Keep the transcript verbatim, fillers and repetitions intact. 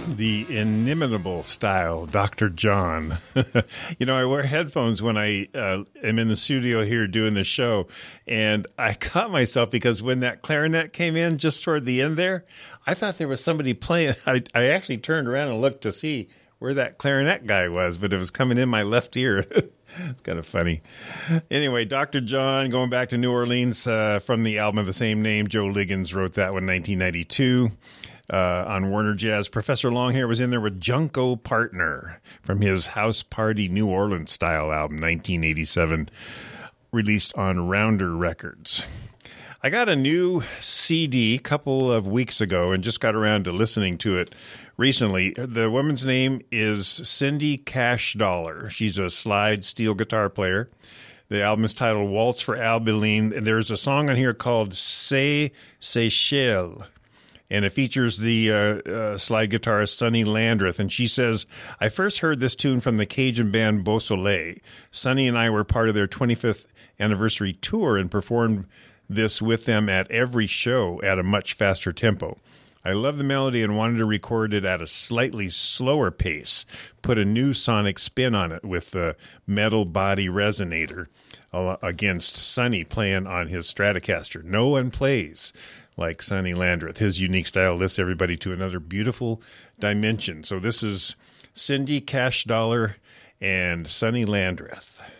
The inimitable style, Doctor John. You know, I wear headphones when I uh, am in the studio here doing the show, and I caught myself because when that clarinet came in just toward the end there, I thought there was somebody playing. I, I actually turned around and looked to see where that clarinet guy was, but it was coming in my left ear. It's kind of funny. Anyway, Doctor John, going back to New Orleans uh, from the album of the same name. Joe Liggins wrote that one in nineteen ninety-two. Uh, on Warner Jazz. Professor Longhair was in there with Junko Partner from his House Party New Orleans style album, nineteen eighty-seven, released on Rounder Records. I got a new C D a couple of weeks ago and just got around to listening to it recently. The woman's name is Cindy Cash Dollar. She's a slide steel guitar player. The album is titled Waltz for Albeline, and there's a song on here called C'est Seychelles. And it features the uh, uh, slide guitarist Sonny Landreth. And she says, I first heard this tune from the Cajun band Beau Soleil. Sonny and I were part of their twenty-fifth anniversary tour and performed this with them at every show at a much faster tempo. I love the melody and wanted to record it at a slightly slower pace, put a new sonic spin on it with the metal body resonator against Sonny playing on his Stratocaster. No one plays like Sonny Landreth. His unique style lifts everybody to another beautiful dimension. So this is Cindy Cash Dollar and Sonny Landreth.